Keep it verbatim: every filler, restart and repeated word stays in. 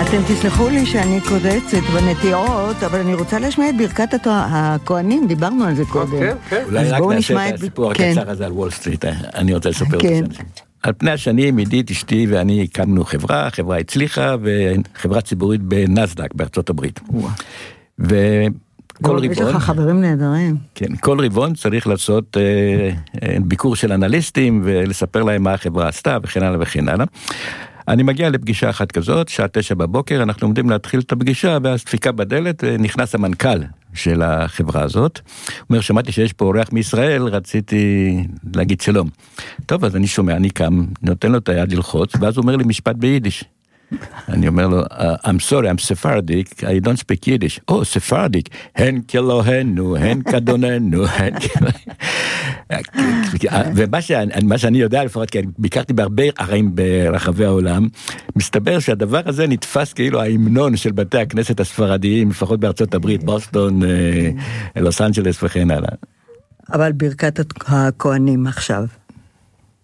אתם תסלחו לי שאני קודצת בנטיעות, אבל אני רוצה לשמוע את ברכת הכהנים, דיברנו על זה קודם. כן, כן. אולי רק נעשה את הסיפור הקצר הזה על וול סטריט, אני רוצה לספר את זה. על פני השנים, עידית, אשתי ואני הקמנו חברה, חברה הצליחה, וחברה ציבורית בנסדק בארצות הברית. וכל רבעון... יש לך חברים נהדרים. כן, כל רבעון צריך לעשות ביקור של אנליסטים, ולספר להם מה החברה עשתה, וכן הלאה וכן הלאה. אני מגיע לפגישה אחת כזאת, שעה תשע בבוקר, אנחנו עומדים להתחיל את הפגישה, ואז דפיקה בדלת, נכנס המנכ"ל של החברה הזאת. הוא אומר, שמעתי שיש פה אורח מישראל, רציתי להגיד שלום. טוב, אז אני שומע, אני קם, נותן לו את היד ללחוץ, ואז הוא אומר לי משפט ביידיש. אני אומר לו, I'm sorry, I'm Sephardic, I don't speak Yiddish. Oh, Sephardic, הן כלוהנו, הן כדוננו, הן ומה שאני יודע לפחות, כי ביקרתי בהרבה ערים ברחבי העולם, מסתבר שהדבר הזה נתפס כאילו ההמנון של בתי הכנסת הספרדיים, לפחות בארצות הברית, בוסטון, לוס אנג'לס וכן הלאה. אבל ברכת הכהנים עכשיו.